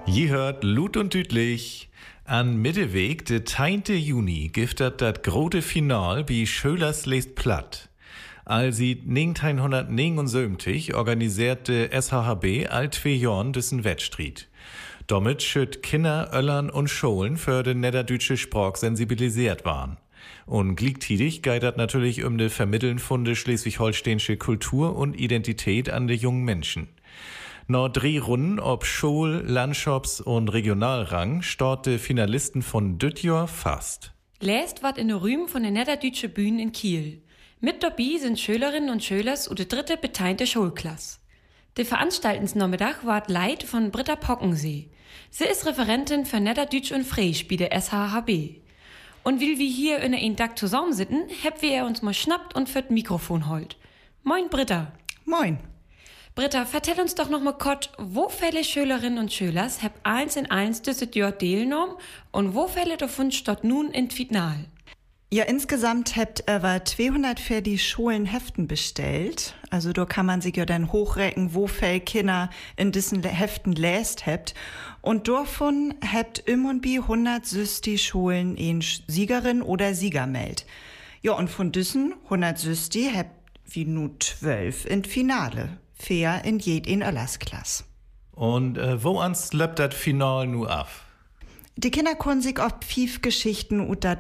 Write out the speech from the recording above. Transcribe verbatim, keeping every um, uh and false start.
Je hört Lut und Düdlich. An Mitteweg, de zehnte Juni, giftet dat grote Final bi Schölers lest platt. Alsi neunzehnhundertneunundsiebzig organisierte S H H B all zwei Jorn düssen Wettstried. Damit schütt Kinder, Öllern und Scholen für den niederdeutsche Sprach sensibilisiert waren. Und gleichzeitig geht das natürlich um de Vermitteln von de schleswig-holsteinische Kultur und Identität an de jungen Menschen. Nach drei Runden ob Schul-, Landschaft's- und Regionalrang stort de Finalisten von Dütjor fast. Läst wat in de Rühm von der niederdeutsche Bühne in Kiel. Mit dabei sind Schülerinnen und Schüler und de dritte beteinte Schulklasse. Der Veranstaltungsnachmittag ward Leit von Britta Pockensee. Sie ist Referentin für Niederdeutsch und Friesch bei der S H H B. Und weil wir hier in einen Tag zusammen sitzen, hab wir uns mal schnappt und für das Mikrofon holt. Moin Britta. Moin. Britta, vertell uns doch noch mal kurz, wo viele Schülerinnen und Schüler hab eins in eins dieses Jahr teilgenommen und wo viele davon statt nun in Finale? Ja, insgesamt habt über zweihundertvierzig Schulen Heften bestellt. Also da kann man sich ja dann hochrecken, wo viele Kinder in diesen Heften läst habt. Und davon habt im und bi hundertsechzig Schulen eine Siegerin oder Sieger meldet. Ja, und von diesen hundertsechzig habt wie nur zwölf in Finale. Fair in jed in Öllersklasse. Und äh, wo ans löppt das Final nu ab? Die Kinder können sich auf fünf Geschichten und das